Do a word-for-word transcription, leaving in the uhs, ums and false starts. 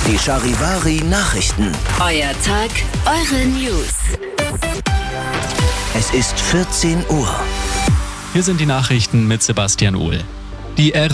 Die Charivari Nachrichten. Euer Tag, eure News. Es ist vierzehn Uhr. Hier sind die Nachrichten mit Sebastian Ohl. Die